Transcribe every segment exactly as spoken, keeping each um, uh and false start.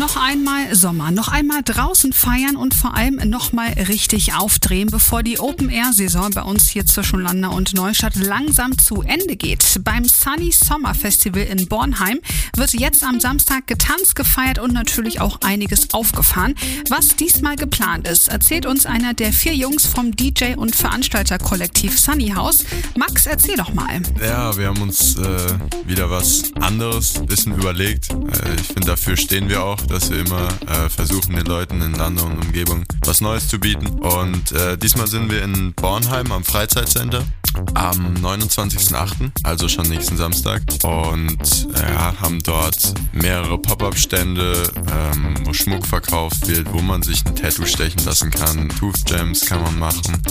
Noch einmal Sommer, noch einmal draußen feiern und vor allem noch mal richtig aufdrehen, bevor die Open-Air-Saison bei uns hier zwischen Landau und Neustadt langsam zu Ende geht. Beim Sunny Summer Festival in Bornheim wird jetzt am Samstag getanzt, gefeiert und natürlich auch einiges aufgefahren. Was diesmal geplant ist, erzählt uns einer der vier Jungs vom D J- und Veranstalterkollektiv Sunny House. Max, erzähl doch mal. Ja, wir haben uns äh, wieder was anderes ein bisschen überlegt. Äh, ich finde, dafür stehen wir auch, dass wir immer äh, versuchen, den Leuten in Landau und Umgebung was Neues zu bieten. Und äh, diesmal sind wir in Bornheim am Freizeitcenter am neunundzwanzigsten achten, also schon nächsten Samstag. Und äh, ja, haben dort mehrere Pop-Up-Stände, ähm, wo Schmuck verkauft wird, wo man sich ein Tattoo stechen lassen kann. Tooth Jams kann man machen.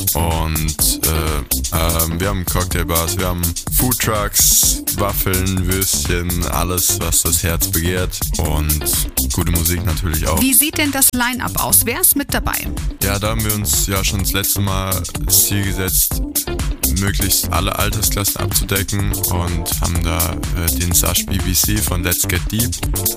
Und äh, äh, wir haben Cocktailbars, wir haben Foodtrucks, Waffeln, Würstchen, alles, was das Herz begehrt. Und gute Musik natürlich auch. Wie sieht denn das Line-Up aus? Wer ist mit dabei? Ja, da haben wir uns ja schon das letzte Mal das Ziel gesetzt, möglichst alle Altersklassen abzudecken, und haben da äh, den Sash B B C von Let's Get Deep.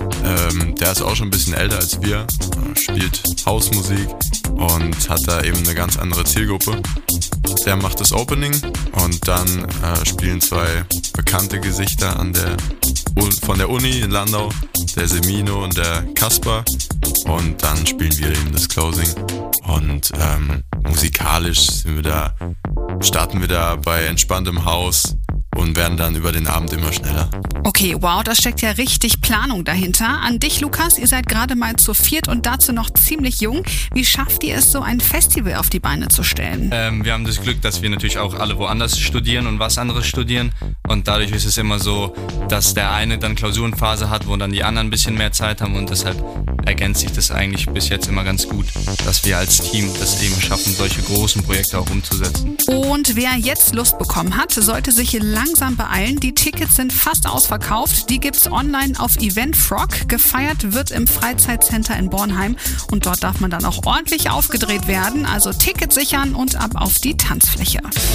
Ähm, der ist auch schon ein bisschen älter als wir, äh, spielt Hausmusik und hat da eben eine ganz andere Zielgruppe. Der macht das Opening und dann äh, spielen zwei bekannte Gesichter an der von der Uni in Landau, der Semino und der Kaspar, und dann spielen wir eben das Closing. Und ähm, musikalisch sind wir da, starten wir da bei entspanntem Haus und werden dann über den Abend immer schneller. Okay, wow, da steckt ja richtig Planung dahinter. An dich, Lukas, ihr seid gerade mal zu viert und dazu noch ziemlich jung. Wie schafft ihr es, so ein Festival auf die Beine zu stellen? Ähm, wir haben das Glück, dass wir natürlich auch alle woanders studieren und was anderes studieren. Und dadurch ist es immer so, dass der eine dann Klausurenphase hat, wo dann die anderen ein bisschen mehr Zeit haben. Und deshalb ergänzt sich das eigentlich bis jetzt immer ganz gut, dass wir als Team das eben schaffen, solche großen Projekte auch umzusetzen. Und wer jetzt Lust bekommen hat, sollte sich langsam beeilen. Die Tickets sind fast ausverkauft. Die gibt's online auf Eventfrog. Gefeiert wird im Freizeitcenter in Bornheim. Und dort darf man dann auch ordentlich aufgedreht werden. Also Ticket sichern und ab auf die Tanzfläche.